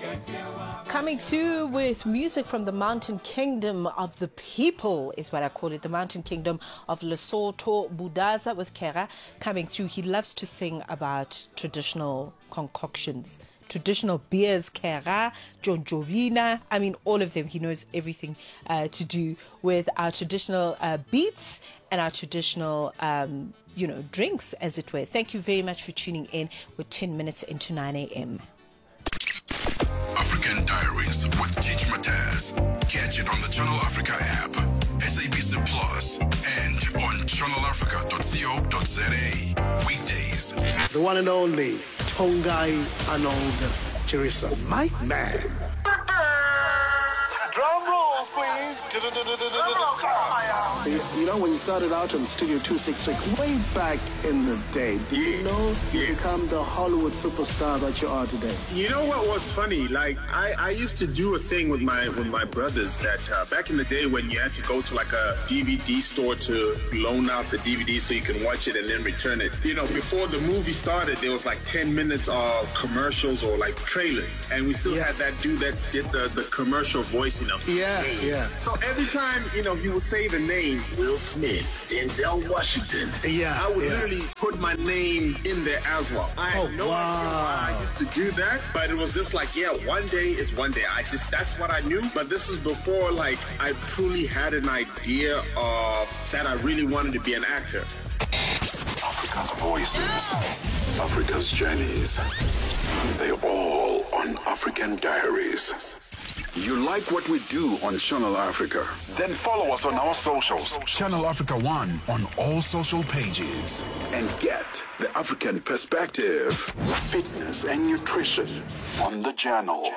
Coming through with music from the Mountain Kingdom of the People is what I call it. The Mountain Kingdom of Lesotho, Budaza with Kera coming through. He loves to sing about traditional concoctions, traditional beers, Kera, John Jovina. I mean, all of them. He knows everything to do with our traditional beats and our traditional, drinks, as it were. Thank you very much for tuning in. We're 10 minutes into 9 a.m. African Diaries with Teach Mataz. Catch it on the Channel Africa app, SABC Plus, and on channelafrica.co.za. Weekdays. The one and only Tongai Arnold Chirisa. My man. Drum roll, please. You know, when you started out on Studio 266 way back in the day, did you know you become the Hollywood superstar that you are today? You know what was funny? Like I used to do a thing with my brothers that back in the day when you had to go to like a DVD store to loan out the DVD so you can watch it and then return it. You know, before the movie started, there was like 10 minutes of commercials or like trailers, and we still had that dude that did the commercial voice. Yeah. So every time, he would say the name Will Smith, Denzel Washington. Yeah. I would literally put my name in there as well. I had no idea why I used to do that, but it was just like, one day is one day. That's what I knew. But this is before like I truly had an idea of that I really wanted to be an actor. Africa's voices, Africa's journeys. They all on African Diaries. You like what we do on Channel Africa? Then follow us on our socials. Channel Africa 1 on all social pages. And get the African perspective. Fitness and nutrition on the channel.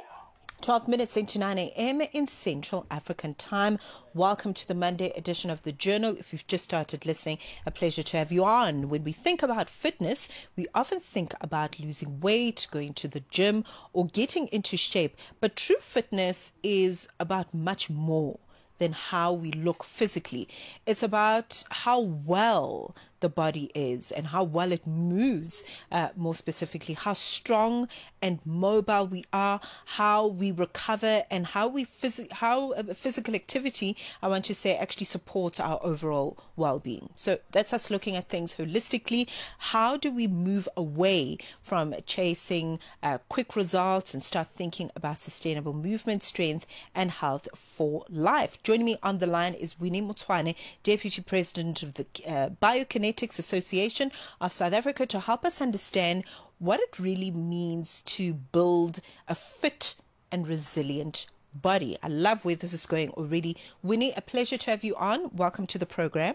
12 minutes into 9 a.m. in Central African time. Welcome to the Monday edition of The Journal. If you've just started listening, a pleasure to have you on. When we think about fitness, we often think about losing weight, going to the gym, or getting into shape. But true fitness is about much more than how we look physically. It's about how well the body is and how well it moves, more specifically, how strong and mobile we are, how we recover, and how physical activity, I want to say, actually supports our overall well-being. So that's us looking at things holistically. How do we move away from chasing quick results and start thinking about sustainable movement, strength, and health for life? Joining me on the line is Winnie Motwane, Deputy President of the Biokinetics Association of South Africa, to help us understand what it really means to build a fit and resilient body. I love where this is going already. Winnie, a pleasure to have you on. Welcome to the program.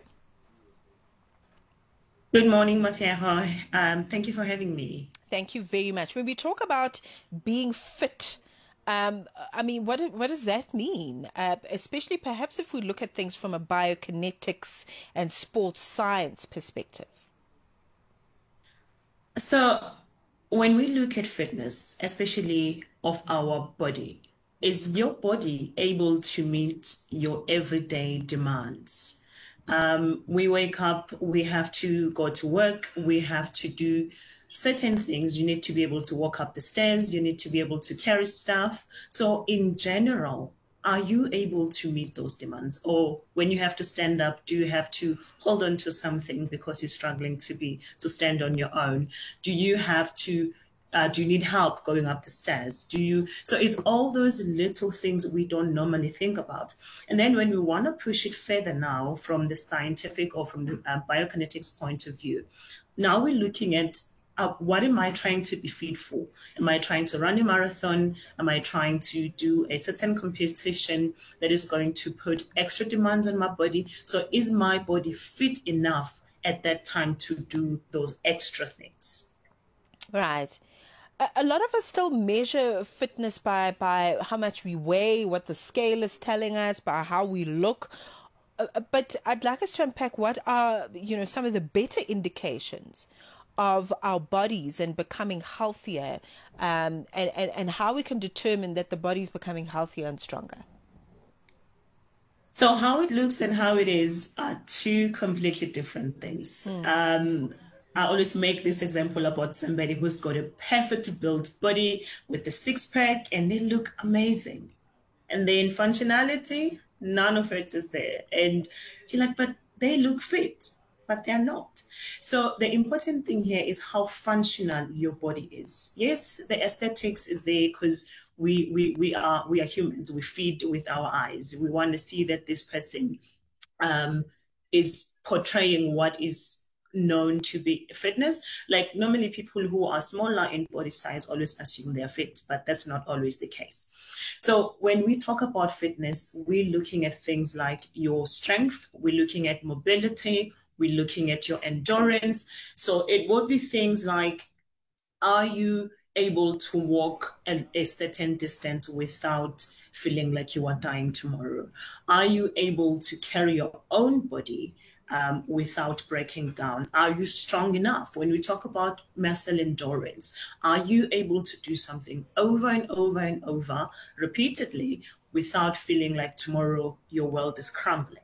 Good morning, Mateo. Thank you for having me. Thank you very much. When we talk about being fit, what does that mean? Especially perhaps if we look at things from a biokinetics and sports science perspective. So when we look at fitness, especially of our body, is your body able to meet your everyday demands? We wake up, we have to go to work, we have to do certain things. You need to be able to walk up the stairs, you need to be able to carry stuff. So in general, are you able to meet those demands? Or when you have to stand up, do you have to hold on to something because you're struggling to stand on your own? Do you have to do you need help going up the stairs? So it's all those little things we don't normally think about. And then when we want to push it further now from the scientific or from the biokinetics point of view, now we're looking at what am I trying to be fit for? Am I trying to run a marathon? Am I trying to do a certain competition that is going to put extra demands on my body? So is my body fit enough at that time to do those extra things? Right. A lot of us still measure fitness by how much we weigh, what the scale is telling us, by how we look. But I'd like us to unpack what are, some of the better indications of our bodies and becoming healthier, and how we can determine that the body is becoming healthier and stronger. So how it looks and how it is are two completely different things. I always make this example about somebody who's got a perfect built body with a six pack and they look amazing. And then functionality, none of it is there. And you're like, but they look fit, but they're not. So the important thing here is how functional your body is. Yes, the aesthetics is there because we are humans. We feed with our eyes. We want to see that this person is portraying what is known to be fitness. Like normally people who are smaller in body size always assume they're fit, but that's not always the case. So when we talk about fitness, we're looking at things like your strength, we're looking at mobility, we're looking at your endurance. So it would be things like, are you able to walk a certain distance without feeling like you are dying tomorrow? Are you able to carry your own body without breaking down? Are you strong enough? When we talk about muscle endurance, are you able to do something over and over and over repeatedly without feeling like tomorrow your world is crumbling?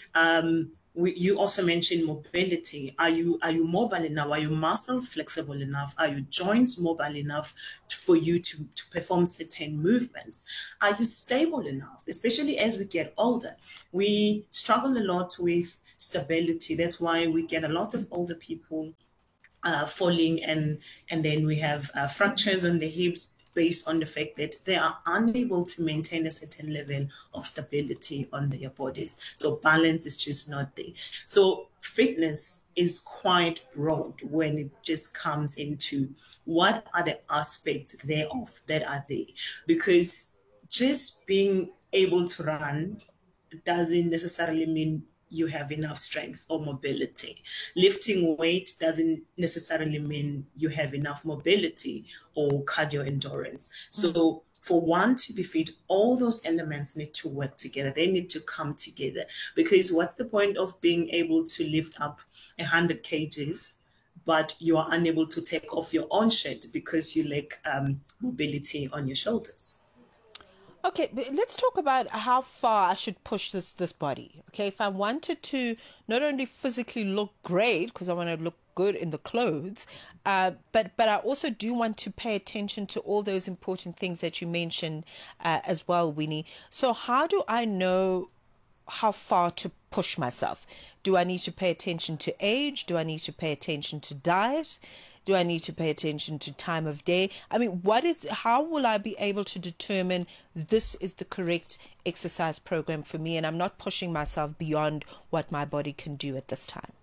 You also mentioned mobility. Are you mobile enough? Are your muscles flexible enough? Are your joints mobile enough for you to perform certain movements? Are you stable enough? Especially as we get older, we struggle a lot with stability. That's why we get a lot of older people falling, and then we have fractures on the hips based on the fact that they are unable to maintain a certain level of stability on their bodies. So balance is just not there. So fitness is quite broad when it just comes into what are the aspects thereof that are there. Because just being able to run doesn't necessarily mean you have enough strength or mobility. Lifting weight doesn't necessarily mean you have enough mobility or cardio endurance. So for one to be fit, all those elements need to work together. They need to come together, because what's the point of being able to lift up 100 kgs but you are unable to take off your own shirt because you lack mobility on your shoulders? Okay, but let's talk about how far I should push this body. Okay, if I wanted to not only physically look great, because I want to look good in the clothes, but I also do want to pay attention to all those important things that you mentioned as well, Winnie. So how do I know how far to push myself? Do I need to pay attention to age? Do I need to pay attention to diet? Do I need to pay attention to time of day? I mean, how will I be able to determine this is the correct exercise program for me and I'm not pushing myself beyond what my body can do at this time?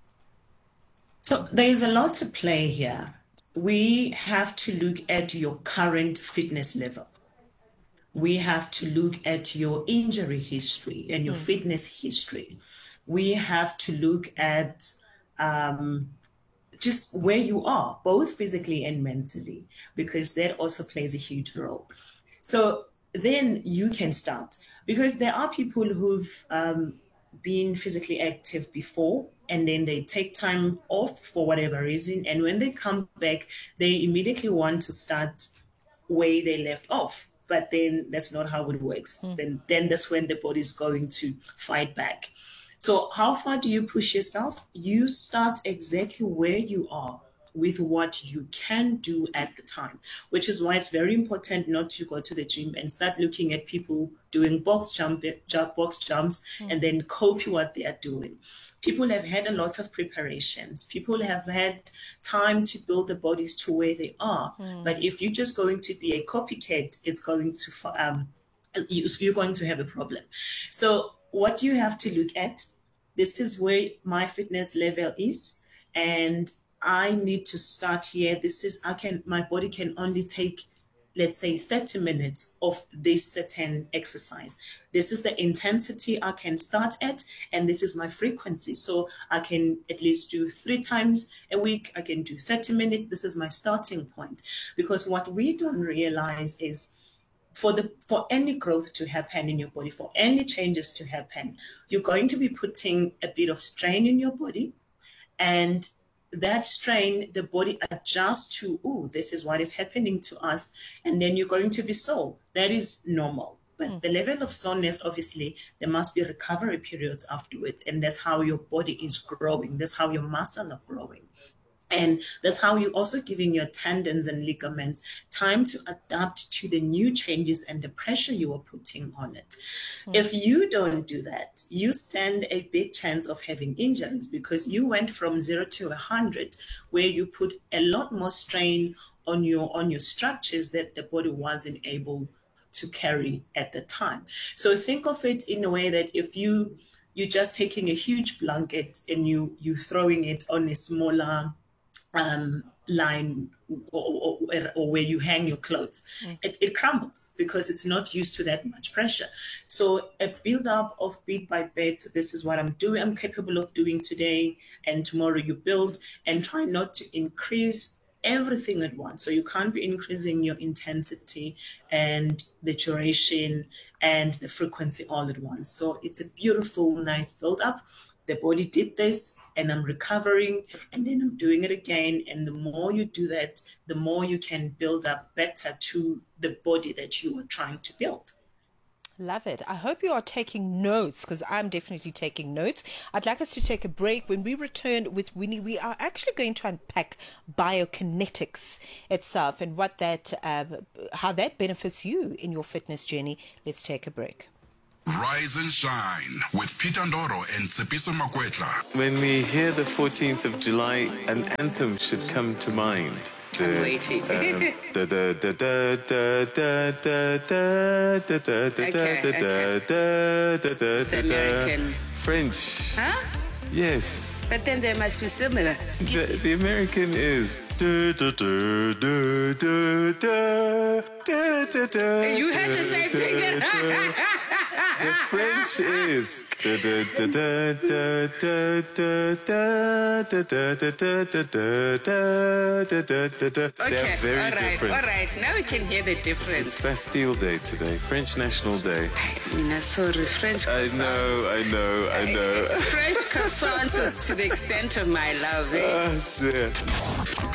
So there's a lot to play here. We have to look at your current fitness level. We have to look at your injury history and your fitness history. We have to look at just where you are, both physically and mentally, because that also plays a huge role. So then you can start, because there are people who've been physically active before and then they take time off for whatever reason. And when they come back, they immediately want to start where they left off. But then that's not how it works. Then that's when the body is going to fight back. So how far do you push yourself? You start exactly where you are with what you can do at the time, which is why it's very important not to go to the gym and start looking at people doing box jumps and then copy what they are doing. People have had a lot of preparations. People have had time to build the bodies to where they are. But if you're just going to be a copycat, it's going to you're going to have a problem. So what you have to look at, this is where my fitness level is, and I need to start here. My body can only take, let's say, 30 minutes of this certain exercise. This is the intensity I can start at, and this is my frequency. So I can at least do 3 times a week. I can do 30 minutes. This is my starting point. Because what we don't realize is, for any growth to happen in your body, for any changes to happen, you're going to be putting a bit of strain in your body, and that strain, the body adjusts to, this is what is happening to us, and then you're going to be sore. That is normal. But the level of soreness, obviously, there must be recovery periods afterwards, and that's how your body is growing. That's how your muscle are growing. And that's how you're also giving your tendons and ligaments time to adapt to the new changes and the pressure you are putting on it. If you don't do that, you stand a big chance of having injuries because you went from 0 to 100, where you put a lot more strain on your structures that the body wasn't able to carry at the time. So think of it in a way that if you're just taking a huge blanket and you throwing it on a smaller line or where you hang your clothes, it crumbles because it's not used to that much pressure. So a build up of bit by bit, this is what I'm capable of doing today, and tomorrow you build and try not to increase everything at once. So you can't be increasing your intensity and the duration and the frequency all at once. So it's a beautiful, nice build up. The body did this and I'm recovering and then I'm doing it again. And the more you do that, the more you can build up better to the body that you are trying to build. Love it. I hope you are taking notes because I'm definitely taking notes. I'd like us to take a break. When we return with Winnie, we are actually going to unpack biokinetics itself and what that, how that benefits you in your fitness journey. Let's take a break. Rise and Shine with Peter Ndoro and Tsepiso Makwetla. When we hear the 14th of July, an anthem should come to mind. I'm waiting. It's American. French. Huh? Yes. But then they must be similar. The American is. You had the same thing. The French is. They're very different. All right. Now we can hear the difference. It's Bastille Day today, French National Day. Sorry, French croissants. I know. French croissants is to the extent of my love. Oh, dear.